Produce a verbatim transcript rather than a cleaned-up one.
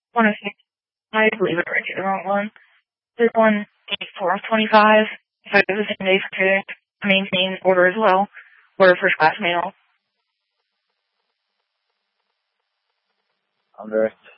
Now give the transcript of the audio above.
one oh six. I believe I read you the wrong one. There's one eight four twenty-five. If I go the same day for two, I mean, same order as well. Order first class mail. Under